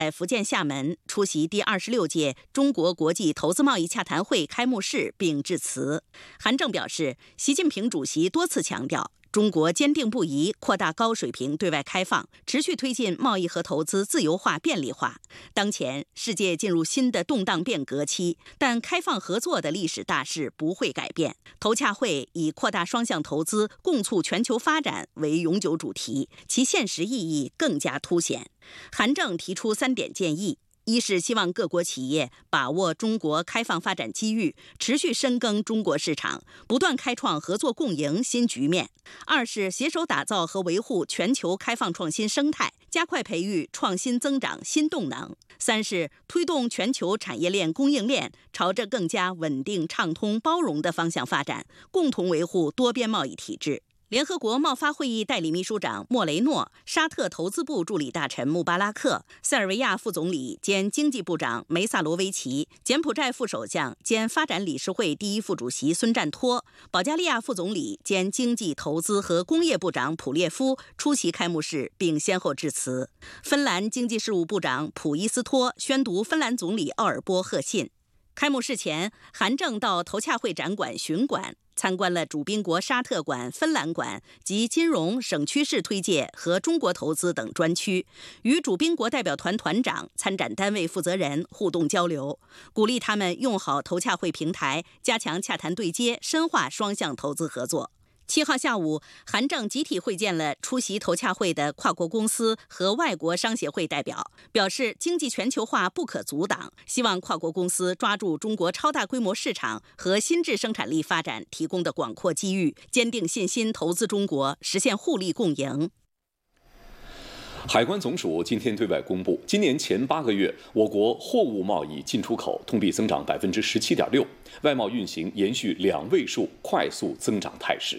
在福建厦门出席第26届中国国际投资贸易洽谈会开幕式并致辞。韩正表示，习近平主席多次强调，中国坚定不移扩大高水平对外开放，持续推进贸易和投资自由化便利化。当前世界进入新的动荡变革期，但开放合作的历史大势不会改变。投洽会以扩大双向投资、共促全球发展为永久主题，其现实意义更加凸显。韩正提出3点建议。一是希望各国企业把握中国开放发展机遇，持续深耕中国市场，不断开创合作共赢新局面；二是携手打造和维护全球开放创新生态，加快培育创新增长新动能；三是推动全球产业链供应链朝着更加稳定、畅通、包容的方向发展，共同维护多边贸易体制。联合国贸发会议代理秘书长莫雷诺、沙特投资部助理大臣穆巴拉克、塞尔维亚副总理兼经济部长梅萨罗维奇、柬埔寨副首相兼发展理事会第1副主席孙战托、保加利亚副总理兼经济投资和工业部长普列夫出席开幕式并先后致辞。芬兰经济事务部长普伊斯托宣读芬兰总理奥尔波贺信。开幕式前，韩正到投洽会展馆巡馆，参观了主宾国沙特馆、芬兰馆及金融、省区市推介和中国投资等专区，与主宾国代表团团长、参展单位负责人互动交流，鼓励他们用好投洽会平台，加强洽谈对接，深化双向投资合作。7号下午，韩正集体会见了出席投洽会的跨国公司和外国商协会代表，表示经济全球化不可阻挡，希望跨国公司抓住中国超大规模市场和新质生产力发展提供的广阔机遇，坚定信心投资中国，实现互利共赢。 海关总署今天对外公布，今年前8个月，我国货物贸易进出口同比增长17.6%，外贸运行延续2位数快速增长态势。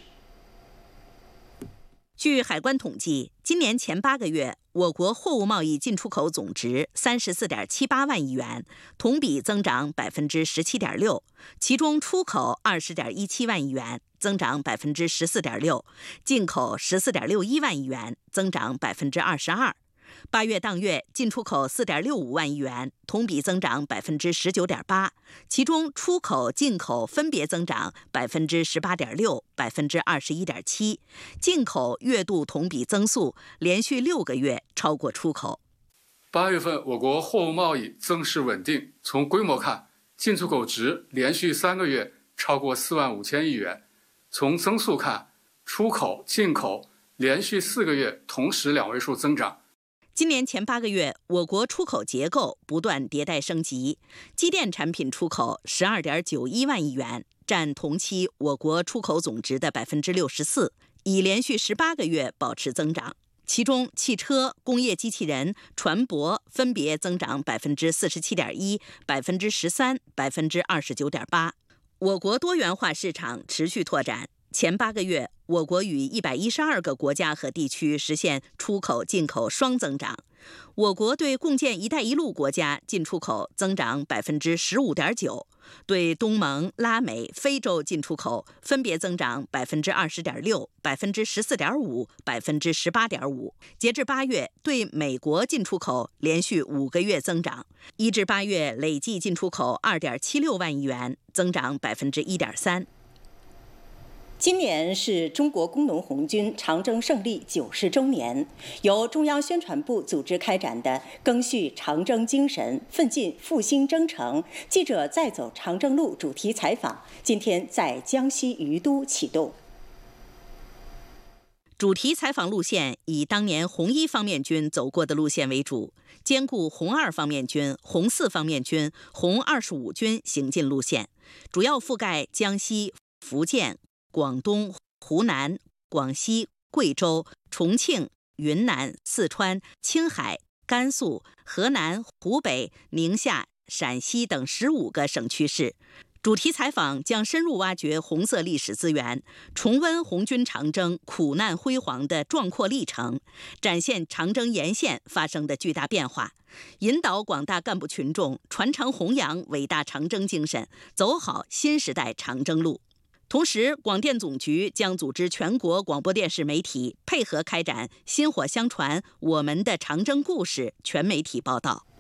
据海关统计，今年前8个月，我国货物贸易进出口总值34.78万亿元，同比增长17.6%，其中出口20.17万亿元，增长14.6%，进口14.61万亿元，增长22%。8月当月进出口4.65万亿元，同比增长19.8%，其中出口、进口分别增长18.6%、21.7%，进口月度同比增速连续6个月超过出口。 8月份我国货物贸易增势稳定，从规模看，进出口值连续3个月超过4万5千亿元；从增速看，出口、进口连续4个月同时2位数增长。 今年前8个月，我国出口结构不断迭代升级，机电产品出口12.91万亿元，占同期我国出口总值的64%，已连续18个月保持增长。其中，汽车、工业机器人、船舶分别增长47.1%、13%、29.8%。我国多元化市场持续拓展。前8个月，我国与112个国家和地区实现出口、进口双增长。我国对共建“一带一路”国家进出口增长15.9%，对东盟、拉美、非洲进出口分别增长20.6%、14.5%、18.5%。截至8月，对美国进出口连续5个月增长，1至8月累计进出口2.76万亿元，增长1.3%。 今年是中国工农红军长征胜利90周年，由中央宣传部组织开展的“赓续长征精神，奋进复兴征程”记者再走长征路主题采访，今天在江西于都启动。 主题采访路线以当年红1方面军走过的路线为主，兼顾红2方面军、红4方面军、红25军行进路线，主要覆盖江西、福建、广东、湖南、广西、贵州、重庆、云南、四川、青海、甘肃、河南、湖北、宁夏、陕西等15个省区市。主题采访将深入挖掘红色历史资源，重温红军长征苦难辉煌的壮阔历程，展现长征沿线发生的巨大变化，引导广大干部群众传承弘扬伟大长征精神，走好新时代长征路。同时，广电总局将组织全国广播电视媒体配合开展薪火相传我们的长征故事全媒体报道。